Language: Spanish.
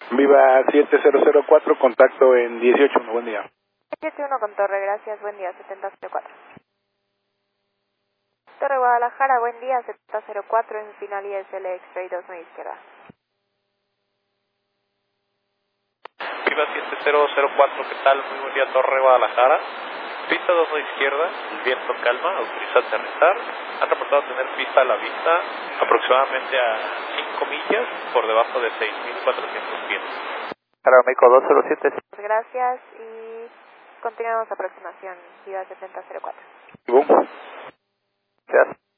Viva 7004, contacto en 18, buen día. 71 con Torre, gracias, buen día, 7004. Torre Guadalajara, buen día, 7004 en final ISL X-Ray 2 media izquierda. Viva 7004, ¿qué tal? Muy buen día, Torre Guadalajara. Pista 2 a izquierda, el viento calma, autoriza aterrizar. Han reportado tener pista a la vista aproximadamente a 5 millas por debajo de 6.400 pies. Aeroméxico 207. Gracias y continuamos aproximación, Viva 7004. Boom. Gracias.